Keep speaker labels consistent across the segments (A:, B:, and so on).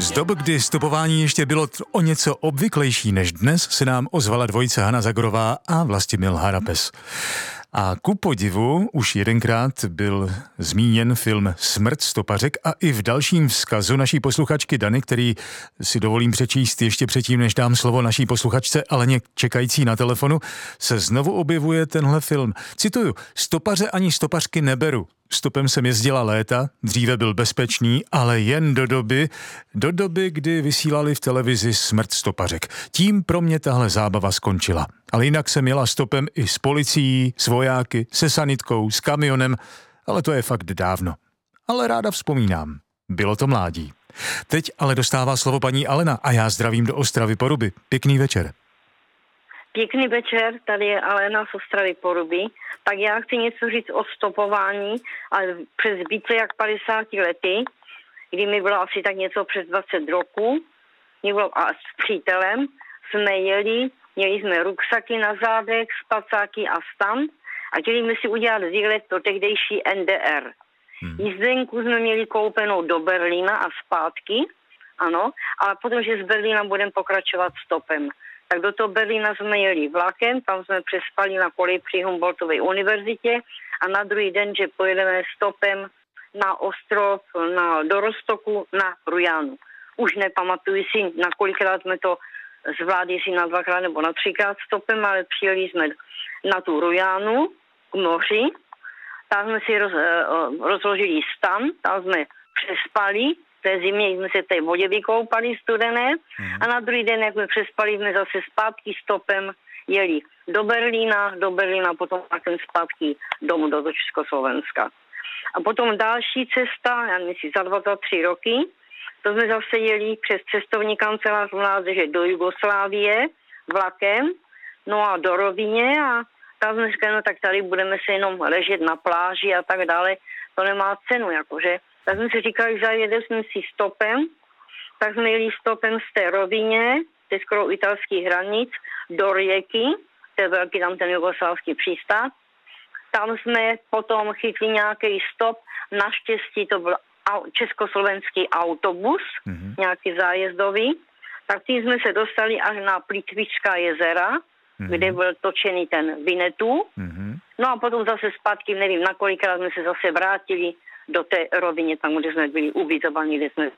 A: Z dob, kdy stopování ještě bylo o něco obvyklejší než dnes, se nám ozvala dvojice Hana Zagorová a Vlastimil Harapes. A ku podivu už jedenkrát byl zmíněn film Smrt stopařek a i v dalším vzkazu naší posluchačky Dany, který si dovolím přečíst ještě předtím, než dám slovo naší posluchačce Aleně čekající na telefonu, se znovu objevuje tenhle film. Cituju: stopaře ani stopařky neberu. Stopem jsem jezdila léta, dříve byl bezpečný, ale jen do doby, kdy vysílali v televizi Smrt stopařek. Tím pro mě tahle zábava skončila. Ale jinak jsem jela stopem i s policií, s vojáky, se sanitkou, s kamionem, ale to je fakt dávno. Ale ráda vzpomínám. Bylo to mládí. Teď ale dostává slovo paní Alena a já zdravím do Ostravy Poruby. Pěkný večer.
B: Pěkný večer, tady je Alena z Ostravy Poruby. Tak já chci něco říct o stopování, ale přes více jak 50 lety, kdy mi bylo asi tak něco přes 20 roků, a s přítelem jsme měli jsme ruksaky na zádech, spacáky a stan a chtěli jsme si udělat výlet do tehdejší NDR. Jízdenku jsme měli koupenou do Berlína a zpátky, ano, ale potom, že z Berlína budeme pokračovat stopem. Tak do toho Berlína jsme jeli vlakem, tam jsme přespali na koleji při Humboldtově univerzitě a na druhý den, že pojedeme stopem na ostrov, do Rostoku, na Rujánu. Už nepamatuji si, na kolikrát jsme to zvládli, si na 2krát nebo na 3krát stopem, ale přijeli jsme na tu Rujánu k moři, tam jsme si rozložili stan, tam jsme přespali, v té zimě jsme se v té vodě vykoupali studené a na druhý den, jak jsme přespali, jsme zase zpátky stopem jeli do Berlína, potom zpátky domů do Československa. A potom další cesta, já myslím za 23 roky, to jsme zase jeli přes cestovní kancelář mládeže do Jugoslávie vlakem, no a do Rovině a tam jsme říkali, no tak tady budeme se jenom ležet na pláži a tak dále, to nemá cenu, jakože. Tak jsme si říkali, že jedeme jsme si stopem, tak jsme jeli stopem z té Rovině, to je skoro italských hranic, do Rijeky, to je velký tam ten jugoslávský přístav. Tam jsme potom chytli nějaký stop, naštěstí to byl československý autobus, nějaký zájezdový, tak tím jsme se dostali až na Plitvičská jezera, kde byl točený ten Winnetou. No a potom zase zpátky, nevím, na kolikrát jsme se zase vrátili do té Rovině, tam, kde jsme byli ubytovaní, kde jsme...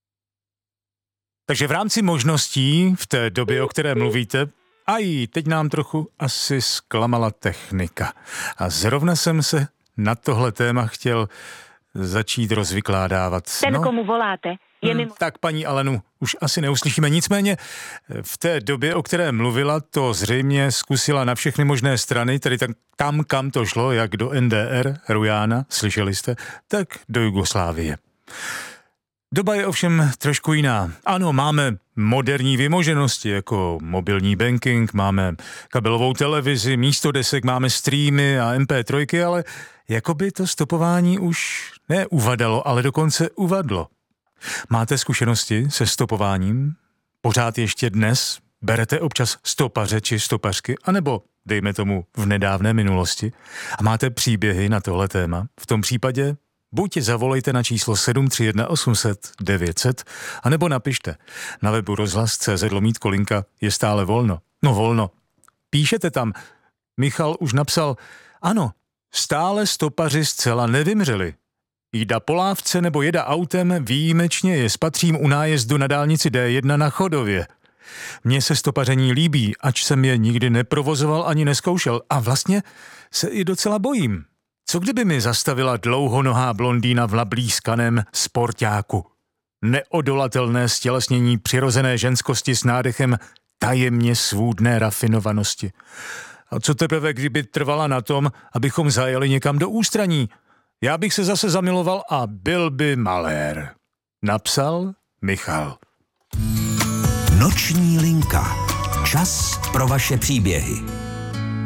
A: Takže v rámci možností v té době, o které mluvíte, teď nám trochu asi zklamala technika. A zrovna jsem se na tohle téma chtěl začít rozvykládávat.
C: Komu voláte, je mimo...
A: Tak paní Alenu už asi neuslyšíme. Nicméně v té době, o které mluvila, to zřejmě zkusila na všechny možné strany, tedy tam, kam to šlo, jak do NDR, Rujána, slyšeli jste, tak do Jugoslávie. Doba je ovšem trošku jiná. Ano, máme moderní vymoženosti, jako mobilní banking, máme kabelovou televizi, místo desek máme streamy a MP3, ale jakoby to stopování už ne uvadalo, ale dokonce uvadlo. Máte zkušenosti se stopováním? Pořád ještě dnes berete občas stopaře či stopařky, anebo dejme tomu v nedávné minulosti? A máte příběhy na tohle téma? V tom případě buď zavolejte na číslo 731 800 900, anebo napište. Na webu rozhlas.cz/Kolinka je stále volno. No volno. Píšete tam. Michal už napsal, ano, stále stopaři zcela nevymřeli. Jída po lávce nebo jeda autem, výjimečně je spatřím u nájezdu na dálnici D1 na Chodově. Mně se stopaření líbí, ač jsem je nikdy neprovozoval ani neskoušel a vlastně se i docela bojím. Co kdyby mi zastavila dlouhonohá blondýna v nablízkaném sportáku? Neodolatelné stělesnění přirozené ženskosti s nádechem tajemně svůdné rafinovanosti. A co teprve, kdyby trvala na tom, abychom zajeli někam do ústraní? Já bych se zase zamiloval a byl by malér. Napsal Michal.
D: Noční linka. Čas pro vaše příběhy.